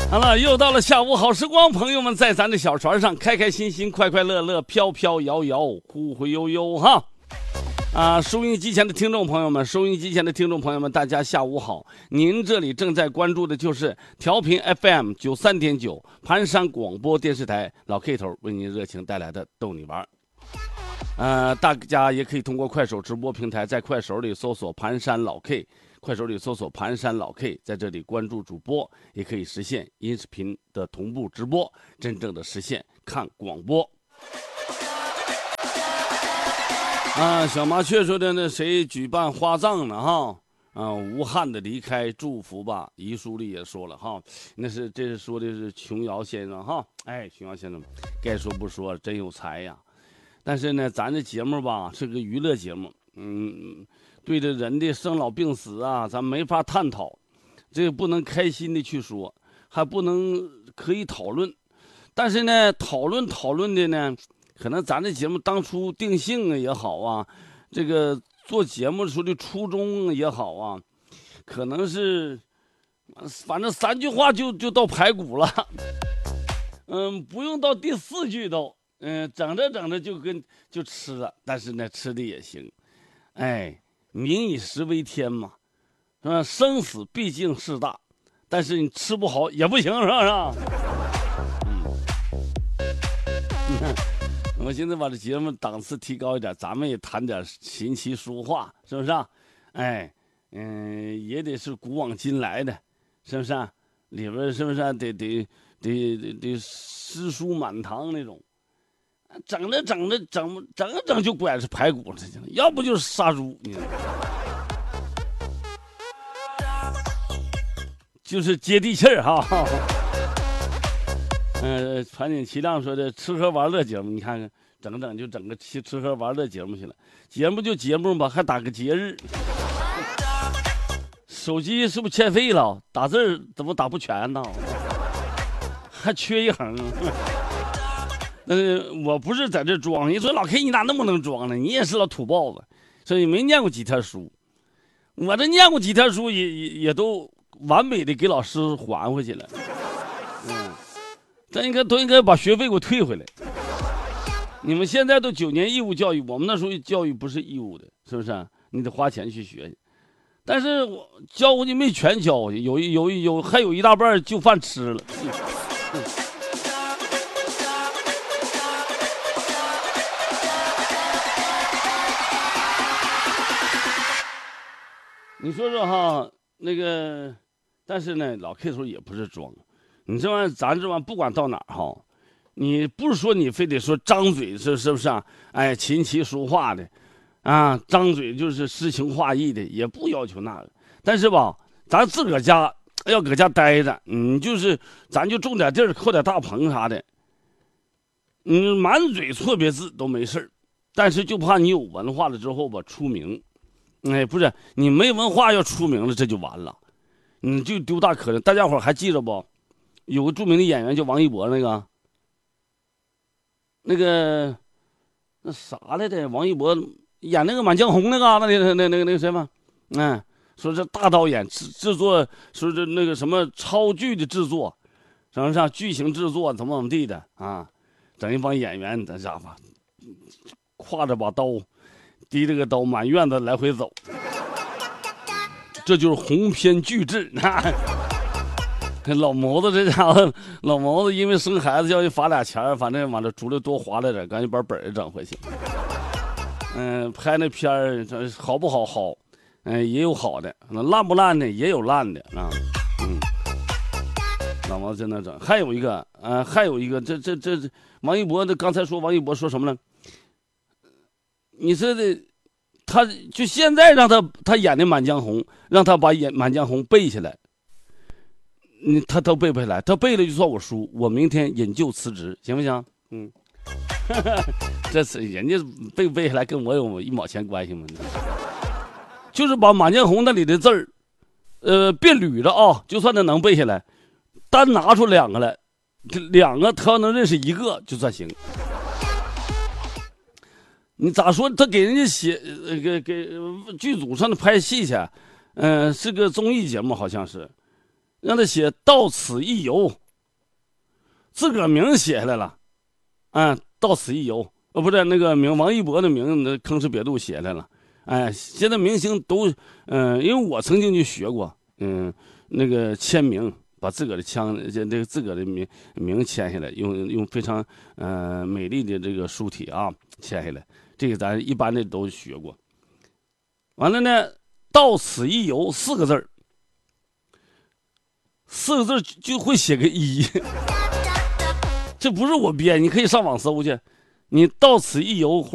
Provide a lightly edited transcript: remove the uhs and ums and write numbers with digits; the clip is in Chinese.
好了，又到了下午好时光，朋友们在咱的小船上开开心心、快快乐乐、飘飘摇摇、忽忽悠悠哈。收音机前的听众朋友们，大家下午好！您这里正在关注的就是调频 FM 93.9盘山广播电视台老 K 头为您热情带来的逗你玩。大家也可以通过快手直播平台，在快手里搜索盘山老 K， 在这里关注主播，也可以实现音视频的同步直播，真正的实现看广播。小麻雀说的那谁举办花葬呢哈？无憾的离开，祝福吧。遗书里也说了哈，这是说的是琼瑶先生哈。哎，琼瑶先生，该说不说，真有才呀。但是呢，咱这节目吧是个娱乐节目，对着人的生老病死啊，咱没法探讨，这个不能开心的去说，还不能可以讨论。但是呢，讨论的呢。可能咱这节目当初定性也好啊，这个做节目的时候的初衷也好啊，可能是，反正3句话就到排骨了，不用到第4句都，整着就吃了，但是呢吃的也行，哎，民以食为天嘛，是吧？生死毕竟事大，但是你吃不好也不行，是吧？我现在把这节目档次提高一点，咱们也谈点琴棋书画，是不是啊？哎，也得是古往今来的，是不是啊？里边是不是啊？得诗书满堂那种，整就拐是排骨了，要不就是杀猪，你知道吗？就是接地气儿哈。传景齐亮说的吃喝玩乐节目，你看看，就整个吃喝玩乐节目去了。节目就节目吧，还打个节日。手机是不是欠费了？打字怎么打不全呢？还缺一横。我不是在这装，你说老 K 你咋那么能装呢？你也是老土包子，所以你没念过几天书。我这念过几天书也都完美的给老师还回去了。咱都应该把学费给我退回来。你们现在都9年义务教育，我们那时候教育不是义务的，是不是啊？你得花钱去学去。但是我教过去没全教过去，还有一大半就饭吃了。你说说哈，那个，但是呢，老 K 头也不是装。你这玩意儿，咱这玩意儿不管到哪儿哈，你不是说你非得说张嘴是不是啊？哎，琴棋书画的，啊，张嘴就是诗情画意的，也不要求那个。但是吧，咱自个儿家要搁家待着，咱就种点地儿，扣点大棚啥的，满嘴错别字都没事，但是就怕你有文化了之后吧出名，哎，不是你没文化要出名了，这就完了，你就丢大可能。大家伙还记着不？有个著名的演员叫王一博，那啥来的？王一博演那个《满江红》那个谁嘛？说这大导演制作，说这那个什么超剧的制作，什么上剧情制作怎么地的啊？整一帮演员在家伙挎着把刀，提着个刀满院子来回走，这就是鸿篇巨制。老毛子这家伙，老毛子因为生孩子要去罚俩钱，反正往这竹里多划来点，赶紧把本儿整回去。拍那片儿好不好？好，也有好的，烂不烂的也有烂的啊。老毛子在那整，还有一个，这王一博的，刚才说王一博说什么呢？你说的，他就现在让他演的《满江红》，让他把《满江红》背下来。他都背不下来，他背了就算我输，我明天引咎辞职，行不行？这是人家背不背下来跟我有1毛钱关系吗？就是把《满江红》那里的字儿，别捋着啊，就算他能背下来，单拿出2个来，2个他要能认识1个就算行。你咋说？他给人家写，给剧组上的拍戏去，是个综艺节目，好像是。 让他写到此一游，自个儿名写下来了，到此一游，不是那个名，王一博的名，那坑哧别度写下来了。现在明星都，因为我曾经就学过，那个签名，把自个儿的这个自个儿的名签下来，用非常美丽的这个书体啊签下来，这个咱一般的都学过。完了呢，到此一游4个字儿，4个字就会写个一，这不是我编，你可以上网搜去，你到此一游。